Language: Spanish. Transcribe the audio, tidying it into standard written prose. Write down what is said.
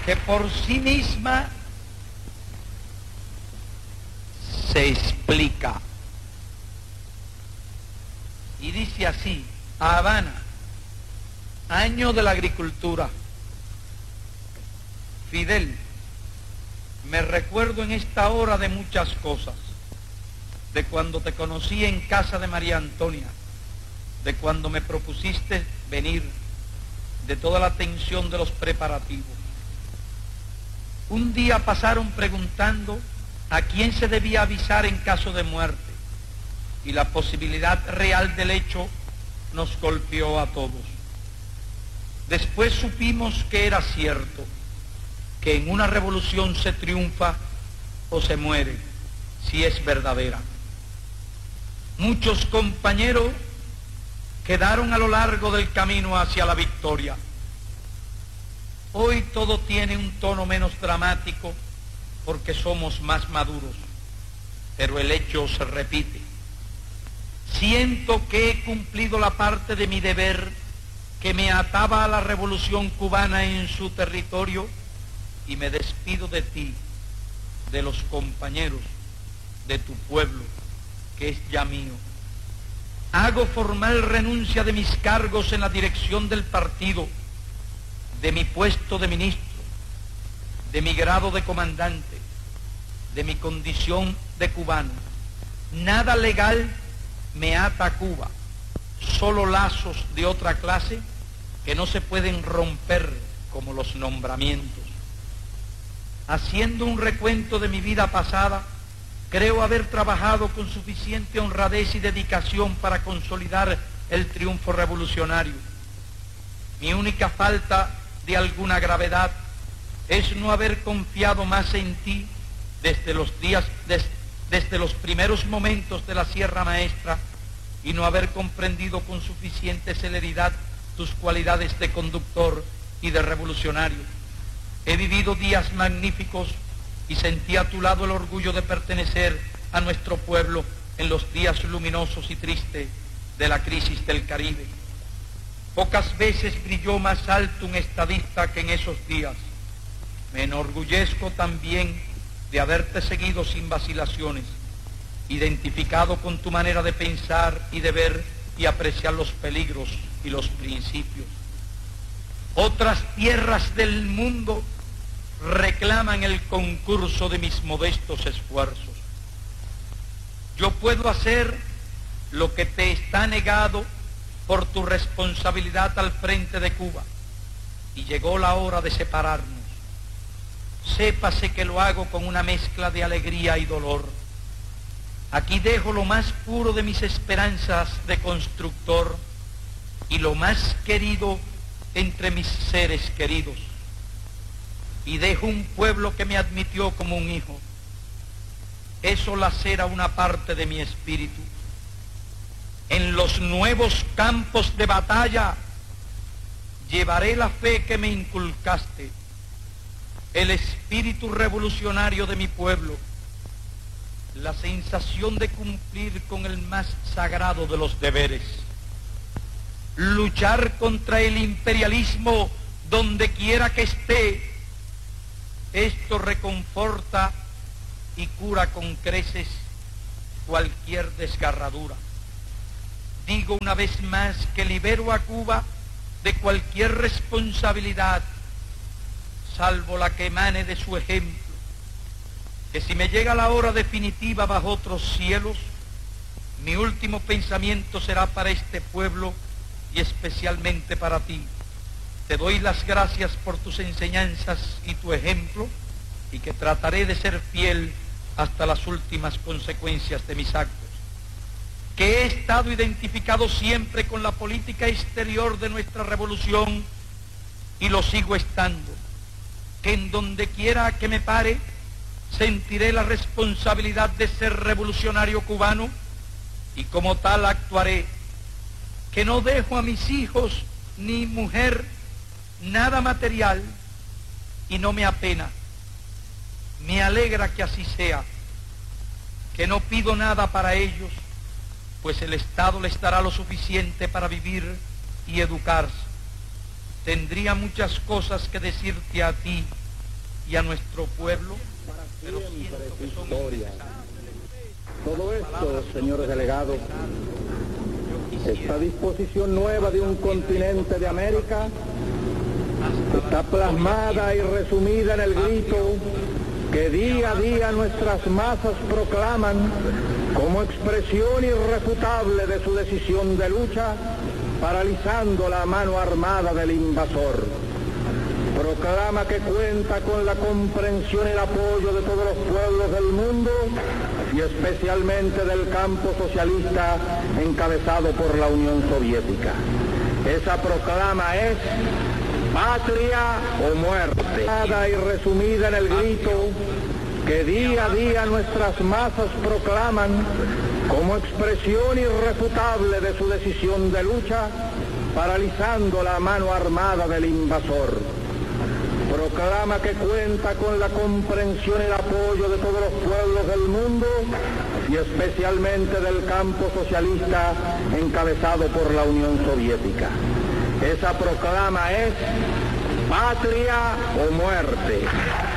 que por sí misma se explica. Y dice así: Habana, año de la agricultura. Fidel, me recuerdo en esta hora de muchas cosas, de cuando te conocí en casa de María Antonia, de cuando me propusiste venir, de toda la tensión de los preparativos. Un día pasaron preguntando a quién se debía avisar en caso de muerte, y la posibilidad real del hecho nos golpeó a todos. Después supimos que era cierto, que en una revolución se triunfa o se muere, si es verdadera. Muchos compañeros quedaron a lo largo del camino hacia la victoria. Hoy todo tiene un tono menos dramático porque somos más maduros, pero el hecho se repite. Siento que he cumplido la parte de mi deber que me ataba a la revolución cubana en su territorio, y me despido de ti, de los compañeros, de tu pueblo, que es ya mío. Hago formal renuncia de mis cargos en la dirección del partido, de mi puesto de ministro, de mi grado de comandante, de mi condición de cubano. Nada legal me ata a Cuba, solo lazos de otra clase que no se pueden romper, como los nombramientos. Haciendo un recuento de mi vida pasada, creo haber trabajado con suficiente honradez y dedicación para consolidar el triunfo revolucionario. Mi única falta de alguna gravedad es no haber confiado más en ti desde los primeros momentos de la Sierra Maestra, y no haber comprendido con suficiente celeridad tus cualidades de conductor y de revolucionario. He vivido días magníficos y sentí a tu lado el orgullo de pertenecer a nuestro pueblo en los días luminosos y tristes de la crisis del Caribe. Pocas veces brilló más alto un estadista que en esos días. Me enorgullezco también de haberte seguido sin vacilaciones, identificado con tu manera de pensar y de ver y apreciar los peligros y los principios. Otras tierras del mundo reclaman el concurso de mis modestos esfuerzos. Yo puedo hacer lo que te está negado por tu responsabilidad al frente de Cuba, y llegó la hora de separarnos. Sépase que lo hago con una mezcla de alegría y dolor. Aquí dejo lo más puro de mis esperanzas de constructor y lo más querido entre mis seres queridos. Y dejo un pueblo que me admitió como un hijo. Eso lacera una parte de mi espíritu. En los nuevos campos de batalla llevaré la fe que me inculcaste, el espíritu revolucionario de mi pueblo, la sensación de cumplir con el más sagrado de los deberes, luchar contra el imperialismo donde quiera que esté. Esto reconforta y cura con creces cualquier desgarradura. Digo una vez más que libero a Cuba de cualquier responsabilidad, salvo la que emane de su ejemplo, que si me llega la hora definitiva bajo otros cielos, mi último pensamiento será para este pueblo y especialmente para ti. Te doy las gracias por tus enseñanzas y tu ejemplo, y que trataré de ser fiel hasta las últimas consecuencias de mis actos. Que he estado identificado siempre con la política exterior de nuestra revolución, y lo sigo estando. Que en donde quiera que me pare, sentiré la responsabilidad de ser revolucionario cubano, y como tal actuaré. Que no dejo a mis hijos ni mujer nada material, y no me apena. Me alegra que así sea. Que no pido nada para ellos, pues el Estado les dará lo suficiente para vivir y educarse. Tendría muchas cosas que decirte a ti y a nuestro pueblo, pero siento que son innecesarias. Todo esto, señores delegados, esta disposición nueva de un continente de América está plasmada y resumida en el grito que día a día nuestras masas proclaman como expresión irrefutable de su decisión de lucha, paralizando la mano armada del invasor. Proclama que cuenta con la comprensión y el apoyo de todos los pueblos del mundo y especialmente del campo socialista encabezado por la Unión Soviética. Esa proclama es patria o muerte, y resumida en el grito que día a día nuestras masas proclaman como expresión irrefutable de su decisión de lucha, paralizando la mano armada del invasor. Proclama que cuenta con la comprensión y el apoyo de todos los pueblos del mundo y especialmente del campo socialista encabezado por la Unión Soviética. Esa proclama es patria o muerte.